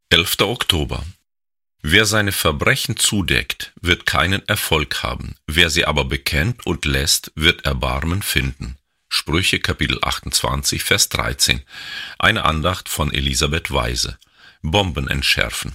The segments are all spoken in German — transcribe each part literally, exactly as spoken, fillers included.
elfter Oktober. Wer seine Verbrechen zudeckt, wird keinen Erfolg haben. Wer sie aber bekennt und lässt, wird Erbarmen finden. Sprüche Kapitel achtundzwanzig, Vers dreizehn. Eine Andacht von Elisabeth Weise. Bomben entschärfen.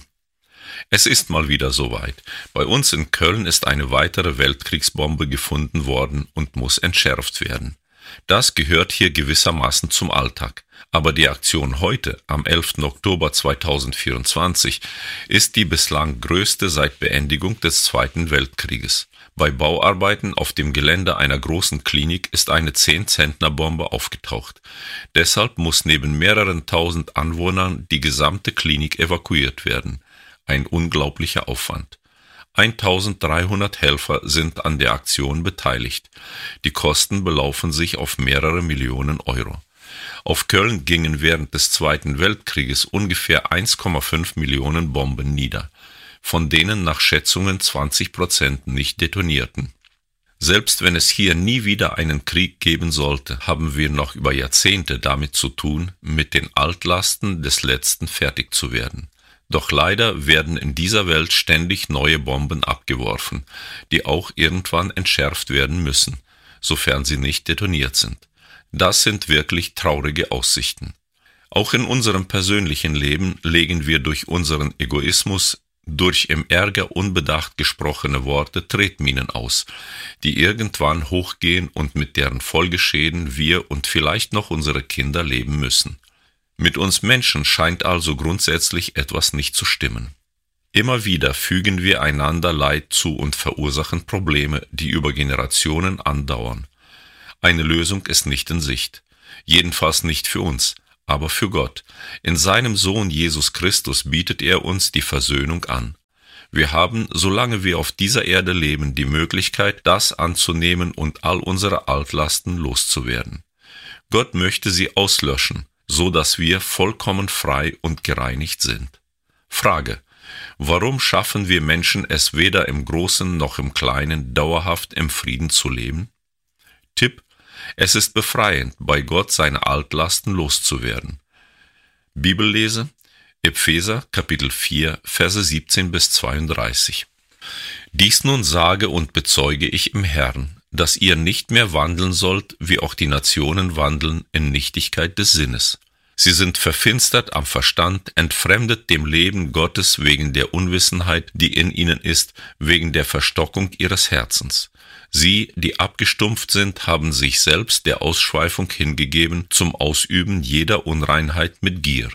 Es ist mal wieder soweit. Bei uns in Köln ist eine weitere Weltkriegsbombe gefunden worden und muss entschärft werden. Das gehört hier gewissermaßen zum Alltag. Aber die Aktion heute, am elften Oktober zweitausendvierundzwanzig, ist die bislang größte seit Beendigung des Zweiten Weltkrieges. Bei Bauarbeiten auf dem Gelände einer großen Klinik ist eine zehn-Zentner-Bombe aufgetaucht. Deshalb muss neben mehreren tausend Anwohnern die gesamte Klinik evakuiert werden. Ein unglaublicher Aufwand. eintausenddreihundert Helfer sind an der Aktion beteiligt. Die Kosten belaufen sich auf mehrere Millionen Euro. Auf Köln gingen während des Zweiten Weltkrieges ungefähr eins Komma fünf Millionen Bomben nieder, von denen nach Schätzungen zwanzig Prozent nicht detonierten. Selbst wenn es hier nie wieder einen Krieg geben sollte, haben wir noch über Jahrzehnte damit zu tun, mit den Altlasten des Letzten fertig zu werden. Doch leider werden in dieser Welt ständig neue Bomben abgeworfen, die auch irgendwann entschärft werden müssen, sofern sie nicht detoniert sind. Das sind wirklich traurige Aussichten. Auch in unserem persönlichen Leben legen wir durch unseren Egoismus, durch im Ärger unbedacht gesprochene Worte Tretminen aus, die irgendwann hochgehen und mit deren Folgeschäden wir und vielleicht noch unsere Kinder leben müssen. Mit uns Menschen scheint also grundsätzlich etwas nicht zu stimmen. Immer wieder fügen wir einander Leid zu und verursachen Probleme, die über Generationen andauern. Eine Lösung ist nicht in Sicht, jedenfalls nicht für uns, aber für Gott. In seinem Sohn Jesus Christus bietet er uns die Versöhnung an. Wir haben, solange wir auf dieser Erde leben, die Möglichkeit, das anzunehmen und all unsere Altlasten loszuwerden. Gott möchte sie auslöschen, so dass wir vollkommen frei und gereinigt sind. Frage: Warum schaffen wir Menschen es weder im Großen noch im Kleinen dauerhaft im Frieden zu leben? Tipp: Es ist befreiend, bei Gott seine Altlasten loszuwerden. Bibellese: Epheser Kapitel vier, Verse siebzehn bis zweiunddreißig. Dies nun sage und bezeuge ich im Herrn, dass ihr nicht mehr wandeln sollt, wie auch die Nationen wandeln, in Nichtigkeit des Sinnes. Sie sind verfinstert am Verstand, entfremdet dem Leben Gottes wegen der Unwissenheit, die in ihnen ist, wegen der Verstockung ihres Herzens. Sie, die abgestumpft sind, haben sich selbst der Ausschweifung hingegeben, zum Ausüben jeder Unreinheit mit Gier.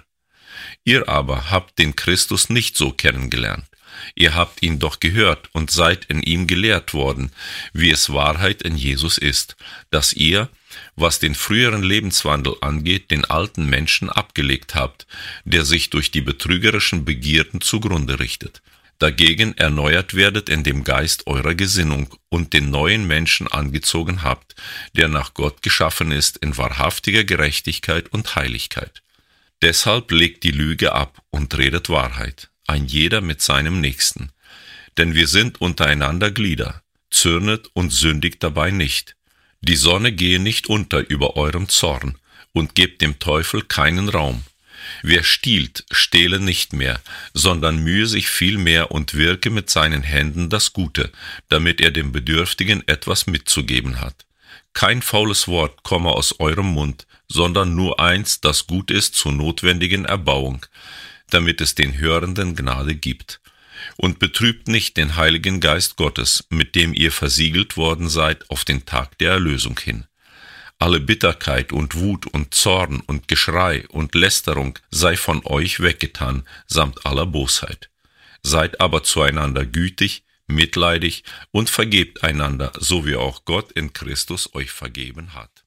Ihr aber habt den Christus nicht so kennengelernt. Ihr habt ihn doch gehört und seid in ihm gelehrt worden, wie es Wahrheit in Jesus ist, dass ihr, was den früheren Lebenswandel angeht, den alten Menschen abgelegt habt, der sich durch die betrügerischen Begierden zugrunde richtet. Dagegen erneuert werdet in dem Geist eurer Gesinnung und den neuen Menschen angezogen habt, der nach Gott geschaffen ist in wahrhaftiger Gerechtigkeit und Heiligkeit. Deshalb legt die Lüge ab und redet Wahrheit, ein jeder mit seinem Nächsten. Denn wir sind untereinander Glieder, zürnet und sündigt dabei nicht. Die Sonne gehe nicht unter über eurem Zorn und gebt dem Teufel keinen Raum. Wer stiehlt, stehle nicht mehr, sondern mühe sich vielmehr und wirke mit seinen Händen das Gute, damit er dem Bedürftigen etwas mitzugeben hat. Kein faules Wort komme aus eurem Mund, sondern nur eins, das gut ist zur notwendigen Erbauung, damit es den Hörenden Gnade gibt. Und betrübt nicht den Heiligen Geist Gottes, mit dem ihr versiegelt worden seid auf den Tag der Erlösung hin. Alle Bitterkeit und Wut und Zorn und Geschrei und Lästerung sei von euch weggetan, samt aller Bosheit. Seid aber zueinander gütig, mitleidig und vergebt einander, so wie auch Gott in Christus euch vergeben hat.